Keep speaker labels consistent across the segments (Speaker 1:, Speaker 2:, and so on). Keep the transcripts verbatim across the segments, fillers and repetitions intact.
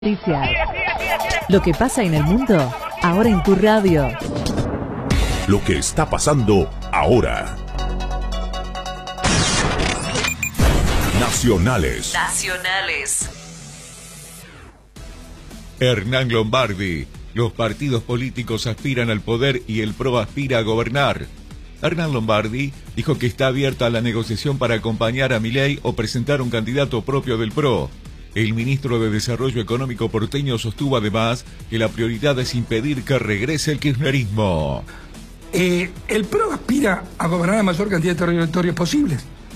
Speaker 1: Noticias. Lo que pasa en el mundo, ahora en tu radio.
Speaker 2: Lo que está pasando ahora. Nacionales.
Speaker 1: Nacionales.
Speaker 3: Hernán Lombardi. Los partidos políticos aspiran al poder y el P R O aspira a gobernar. Hernán Lombardi dijo que está abierta a la negociación para acompañar a Milei o presentar un candidato propio del P R O. El ministro de Desarrollo Económico porteño sostuvo además que la prioridad es impedir que regrese el kirchnerismo.
Speaker 4: Eh, el P R O aspira a gobernar la mayor cantidad de territorios posibles.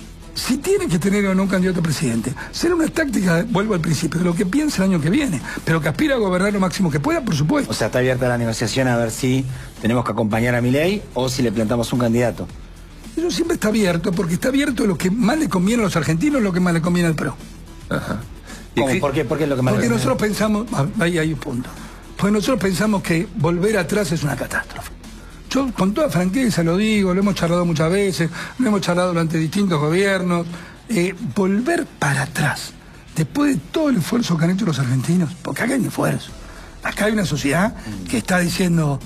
Speaker 4: Si tiene que tener o no un candidato a presidente, será una táctica, vuelvo al principio, de lo que piensa el año que viene, pero que aspira a gobernar lo máximo que pueda, por supuesto.
Speaker 5: O sea, está abierta la negociación a ver si tenemos que acompañar a Milei o si le plantamos un candidato.
Speaker 4: Eso siempre está abierto, porque está abierto lo que más le conviene a los argentinos, lo que más le conviene al P R O.
Speaker 5: Ajá. ¿Cómo? ¿Por qué? ¿Por qué es lo que más
Speaker 4: Porque
Speaker 5: le
Speaker 4: nosotros pensamos, ahí hay un punto, porque nosotros pensamos que volver atrás es una catástrofe. Yo con toda franqueza lo digo, lo hemos charlado muchas veces, lo hemos charlado durante distintos gobiernos. Eh, volver para atrás, después de todo el esfuerzo que han hecho los argentinos, porque acá hay un esfuerzo. Acá hay una sociedad que está diciendo,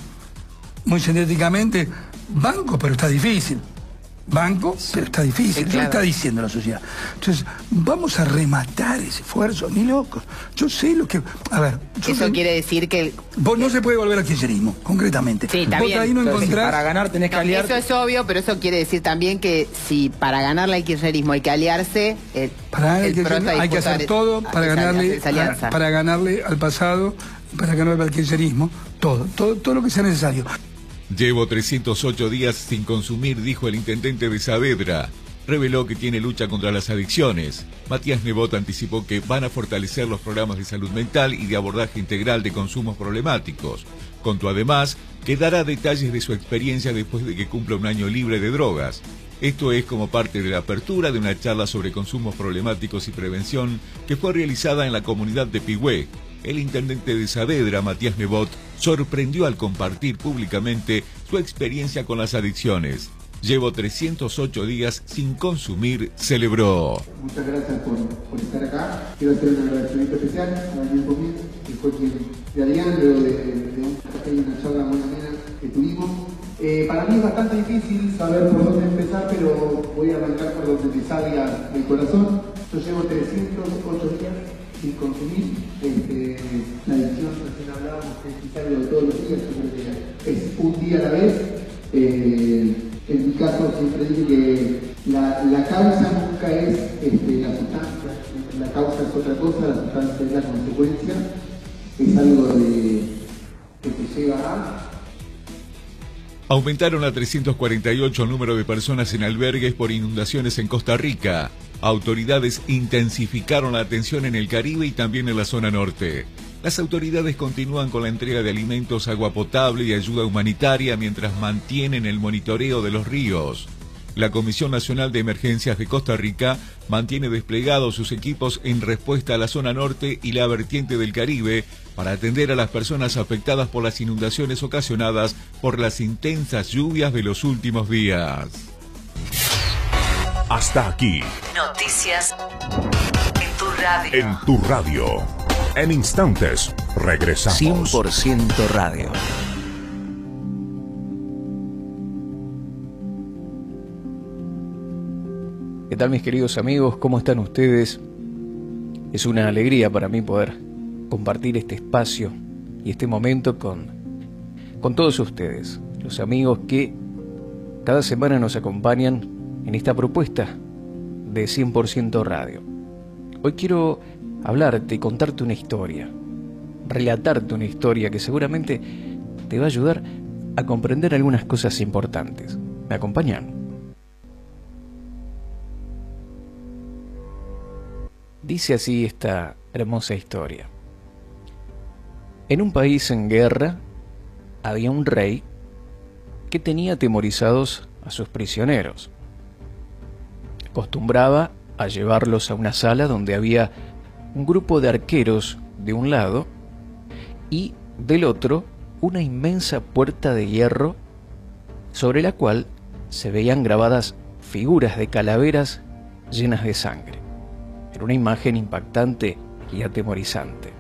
Speaker 4: muy sintéticamente, banco, pero está difícil. Banco, pero está difícil. Sí, claro. Eso está diciendo la sociedad. Entonces, vamos a rematar ese esfuerzo, ni locos. Yo sé lo que... A ver...
Speaker 6: Eso
Speaker 4: sé,
Speaker 6: quiere decir que...
Speaker 4: Vos no se puede volver al kirchnerismo, concretamente.
Speaker 6: Sí, está
Speaker 4: vos
Speaker 6: bien.
Speaker 4: ahí no
Speaker 5: Entonces,
Speaker 4: encontrás...
Speaker 5: si para ganar tenés que
Speaker 6: no,
Speaker 5: aliarte.
Speaker 6: Eso es obvio, pero eso quiere decir también que si para ganarle al kirchnerismo hay que aliarse... Eh,
Speaker 4: para
Speaker 6: el
Speaker 4: el kirchnerismo hay que hacer todo para ganarle, a, para ganarle al pasado, para ganarle al kirchnerismo, todo, todo, todo lo que sea necesario.
Speaker 3: Llevo trescientos ocho días sin consumir, dijo el intendente de Saavedra. Reveló que tiene lucha contra las adicciones. Matías Nebot anticipó que van a fortalecer los programas de salud mental y de abordaje integral de consumos problemáticos. Contó además que dará detalles de su experiencia después de que cumpla un año libre de drogas. Esto es como parte de la apertura de una charla sobre consumos problemáticos y prevención que fue realizada en la comunidad de Pigüé. El intendente de Saavedra, Matías Nebot, sorprendió al compartir públicamente su experiencia con las adicciones. Llevo trescientos ocho días sin consumir, celebró.
Speaker 7: Muchas gracias por, por estar acá. Quiero hacer un agradecimiento especial a Daniel Comín, que fue quien de Adrián, luego de, de una pequeña charla muy amena que tuvimos. Eh, para mí es bastante difícil saber por dónde empezar, pero voy a arrancar por donde me salga el corazón. Yo llevo trescientos ocho días sin consumir. Este, la adicción, recién hablábamos, que es quizá algo de todos los días, yo creo que es un día a la vez. Eh, en mi caso siempre dije que la, la causa nunca es este, la sustancia, la causa es otra cosa, la sustancia es la consecuencia, es algo de, que te lleva a...
Speaker 3: Aumentaron a trescientos cuarenta y ocho el número de personas en albergues por inundaciones en Costa Rica. Autoridades intensificaron la atención en el Caribe y también en la zona norte. Las autoridades continúan con la entrega de alimentos, agua potable y ayuda humanitaria mientras mantienen el monitoreo de los ríos. La Comisión Nacional de Emergencias de Costa Rica mantiene desplegados sus equipos en respuesta a la zona norte y la vertiente del Caribe para atender a las personas afectadas por las inundaciones ocasionadas por las intensas lluvias de los últimos días.
Speaker 2: Hasta aquí.
Speaker 1: Noticias en tu radio.
Speaker 2: En tu radio. En instantes, regresamos.
Speaker 8: cien por ciento radio.
Speaker 9: ¿Qué tal, mis queridos amigos? ¿Cómo están ustedes? Es una alegría para mí poder compartir este espacio y este momento con, con todos ustedes, los amigos que cada semana nos acompañan en esta propuesta de cien por ciento radio. Hoy quiero hablarte y contarte una historia, relatarte una historia que seguramente te va a ayudar a comprender algunas cosas importantes. ¿Me acompañan? Dice así esta hermosa historia. En un país en guerra había un rey que tenía atemorizados a sus prisioneros. Acostumbraba a llevarlos a una sala donde había un grupo de arqueros de un lado y del otro una inmensa puerta de hierro sobre la cual se veían grabadas figuras de calaveras llenas de sangre. Era una imagen impactante y atemorizante.